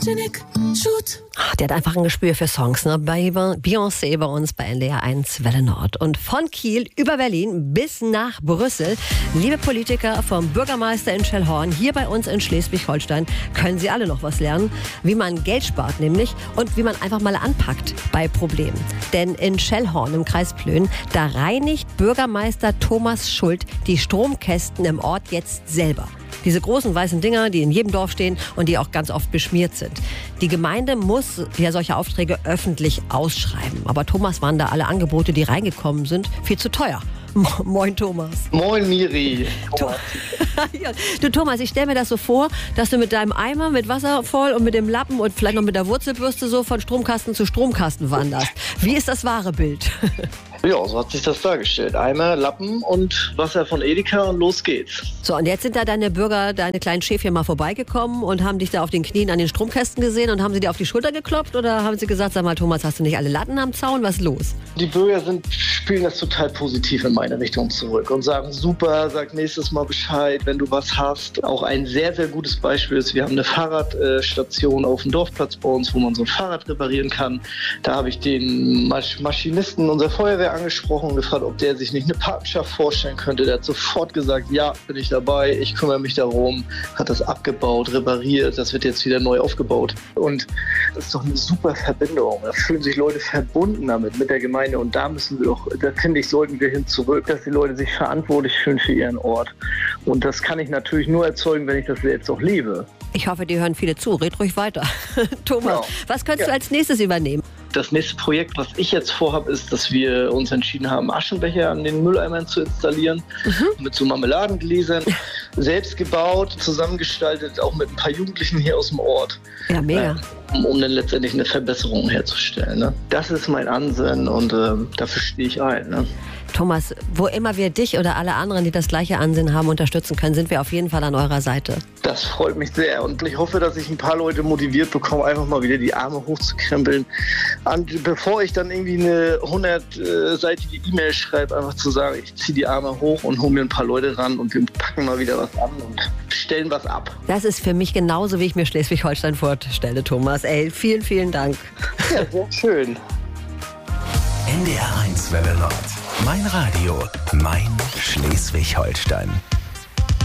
Der hat einfach ein Gespür für Songs, ne? Bei Beyoncé bei uns bei NDR 1 Welle Nord. Und von Kiel über Berlin bis nach Brüssel. Liebe Politiker, vom Bürgermeister in Schellhorn, hier bei uns in Schleswig-Holstein, können Sie alle noch was lernen, wie man Geld spart nämlich und wie man einfach mal anpackt bei Problemen. Denn in Schellhorn im Kreis Plön, da reinigt Bürgermeister Thomas Schuld die Stromkästen im Ort jetzt selber. Diese großen weißen Dinger, die in jedem Dorf stehen und die auch ganz oft beschmiert sind. Die Gemeinde muss ja solche Aufträge öffentlich ausschreiben. Aber Thomas waren da alle Angebote, die reingekommen sind, viel zu teuer. Moin Thomas. Moin Miri. Ja, du Thomas, ich stelle mir das so vor, dass du mit deinem Eimer mit Wasser voll und mit dem Lappen und vielleicht noch mit der Wurzelbürste so von Stromkasten zu Stromkasten wanderst. Wie ist das wahre Bild? Ja, so hat sich das dargestellt. Eimer, Lappen und Wasser von Edeka und los geht's. So, und jetzt sind da deine Bürger, deine kleinen Schäfchen mal vorbeigekommen und haben dich da auf den Knien an den Stromkästen gesehen und haben sie dir auf die Schulter geklopft oder haben sie gesagt, sag mal Thomas, hast du nicht alle Latten am Zaun? Was ist los? Die Bürger spielen das total positiv in meine Richtung zurück und sagen, super, sag nächstes Mal Bescheid, wenn du was hast. Auch ein sehr, sehr gutes Beispiel ist, wir haben eine Fahrradstation auf dem Dorfplatz bei uns, wo man so ein Fahrrad reparieren kann. Da habe ich den Maschinisten unserer Feuerwehr angesprochen und gefragt, ob der sich nicht eine Patenschaft vorstellen könnte. Der hat sofort gesagt, ja, bin ich dabei, ich kümmere mich darum, hat das abgebaut, repariert, das wird jetzt wieder neu aufgebaut. Und das ist doch eine super Verbindung. Da fühlen sich Leute verbunden damit, mit der Gemeinde und da müssen wir doch, da finde ich, sollten wir hin zurück, dass die Leute sich verantwortlich fühlen für ihren Ort. Und das kann ich natürlich nur erzeugen, wenn ich das selbst auch lebe. Ich hoffe, dir hören viele zu. Red ruhig weiter. Thomas, Genau. Was könntest du als nächstes übernehmen? Das nächste Projekt, was ich jetzt vorhabe, ist, dass wir uns entschieden haben, Aschenbecher an den Mülleimern zu installieren. Mit so Marmeladengläsern. Selbst gebaut, zusammengestaltet, auch mit ein paar Jugendlichen hier aus dem Ort. Ja, mega. Um dann letztendlich eine Verbesserung herzustellen. Ne? Das ist mein Ansinnen und dafür stehe ich ein. Ne? Thomas, wo immer wir dich oder alle anderen, die das gleiche Ansinnen haben, unterstützen können, sind wir auf jeden Fall an eurer Seite. Das freut mich sehr und ich hoffe, dass ich ein paar Leute motiviert bekomme, einfach mal wieder die Arme hochzukrempeln. Und bevor ich dann irgendwie eine 100-seitige E-Mail schreibe, einfach zu sagen, ich ziehe die Arme hoch und hole mir ein paar Leute ran und wir packen mal wieder was an und stellen was ab. Das ist für mich genauso, wie ich mir Schleswig-Holstein vorstelle, Thomas. Ey, vielen, vielen Dank. Ja, sehr schön. NDR 1 Welle Nord. Mein Radio, mein Schleswig-Holstein.